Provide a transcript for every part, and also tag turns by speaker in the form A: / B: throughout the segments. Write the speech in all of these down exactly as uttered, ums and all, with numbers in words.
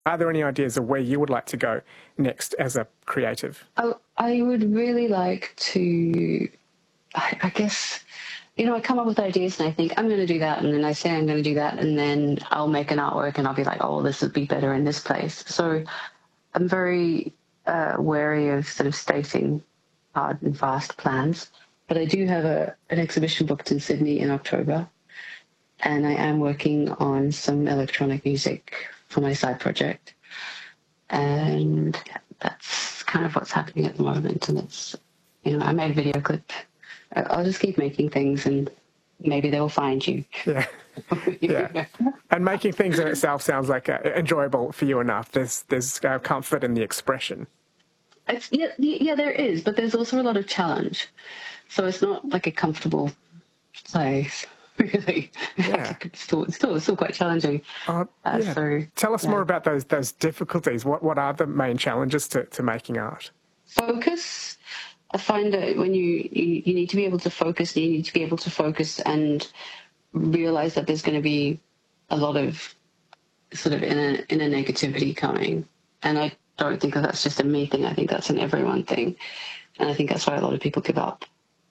A: Are there any ideas of where you would like to go next as a creative?
B: I, I would really like to, I, I guess, you know, I come up with ideas and I think I'm going to do that, and then I say I'm going to do that, and then I'll make an artwork and I'll be like, oh, this would be better in this place. So I'm very uh, wary of sort of stating hard and fast plans. But I do have a, an exhibition booked in Sydney in October, and I am working on some electronic music for my side project. And that's kind of what's happening at the moment. And it's, you know, I made a video clip. I'll just keep making things and maybe they'll find you.
A: Yeah. Yeah. And making things in itself sounds like uh, enjoyable for you enough. There's, there's uh, comfort in the expression.
B: It's, yeah, yeah, there is, but there's also a lot of challenge. So it's not like a comfortable place. Really,
A: yeah.
B: it's still, it's still, it's still quite challenging.
A: Uh,
B: uh,
A: yeah.
B: so,
A: Tell us
B: yeah.
A: more about those those difficulties. What what are the main challenges to, to making art?
B: Focus. I find that when you, you you need to be able to focus, you need to be able to focus and realize that there's going to be a lot of sort of inner inner negativity coming, and I don't think that that's just a me thing. I think that's an everyone thing, and I think that's why a lot of people give up.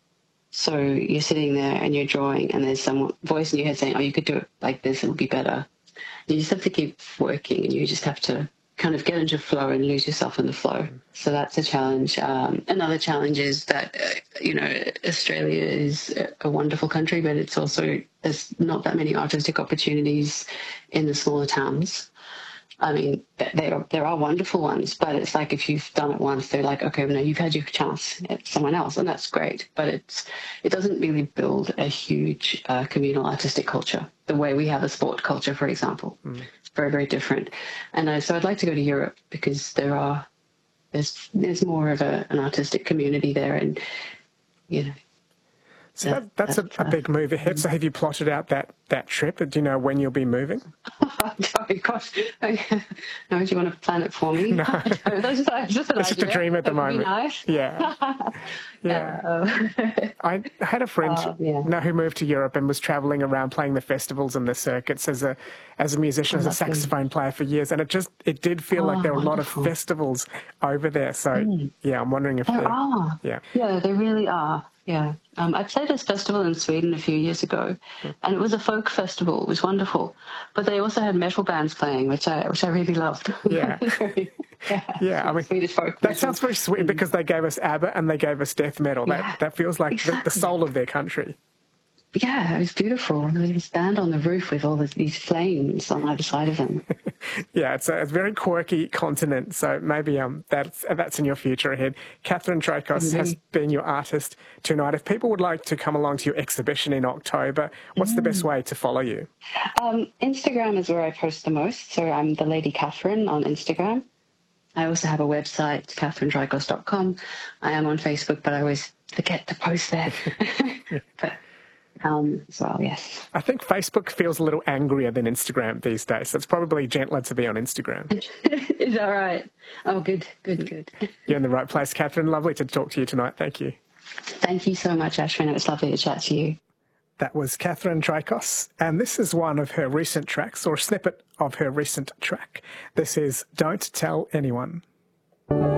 B: So you're sitting there and you're drawing and there's some voice in your head saying, oh, you could do it like this, it'll be better. You just have to keep working and you just have to kind of get into flow and lose yourself in the flow. So that's a challenge. Um, another challenge is that, uh, you know, Australia is a wonderful country, but it's also, there's not that many artistic opportunities in the smaller towns. I mean, there there are wonderful ones, but it's like if you've done it once, they're like, okay, well, no, you've had your chance at someone else, and that's great. But it's it doesn't really build a huge uh, communal artistic culture the way we have a sport culture, for example. Mm. It's very, very different. And uh, so I'd like to go to Europe because there are there's there's more of a, an artistic community there, and you know.
A: So that, that's a, a big move ahead. So have you plotted out that, that trip? Do you know when you'll be moving?
B: Oh, gosh. No, do you want to plan it for me?
A: No.
B: That's just, that's just, an
A: it's just a dream at the
B: that
A: moment.
B: Would be nice.
A: Yeah. Yeah. Uh, I had a friend
B: uh, yeah.
A: no, who moved to Europe and was travelling around playing the festivals and the circuits as a as a musician, oh, as a saxophone good. player for years. And it just, it did feel oh, like there were wonderful. a lot of festivals over there. So, mm. yeah, I'm wondering if
B: there are.
A: Yeah.
B: Yeah, there really are. Yeah, um, I played this festival in Sweden a few years ago, and it was a folk festival. It was wonderful, but they also had metal bands playing, which I which I really loved.
A: Yeah, yeah. yeah. I mean,
B: Swedish folk.
A: That
B: metal.
A: sounds very sweet because they gave us ABBA and they gave us death metal. That yeah, that feels like exactly. the, the soul of their country.
B: Yeah, it was beautiful. And they stand on the roof with all this, these flames on either side of them.
A: Yeah, it's a, it's a very quirky continent, so maybe um that's that's in your future ahead. Catherine Trajkos mm-hmm. has been your artist tonight. If people would like to come along to your exhibition in October, what's mm. the best way to follow you?
B: Um, Instagram is where I post the most, so I'm the Lady Catherine on Instagram. I also have a website, catherine trajkos dot com. I am on Facebook, but I always forget to post there. but, Um, as well, yes.
A: I think Facebook feels a little angrier than Instagram these days. So it's probably gentler to be on Instagram.
B: Is that right? Oh, good, good, good.
A: You're in the right place, Catherine. Lovely to talk to you tonight. Thank you.
B: Thank you so much, Ashwin. It was lovely to chat to you.
A: That was Catherine Trajkos, and this is one of her recent tracks, or a snippet of her recent track. This is Don't Tell Anyone.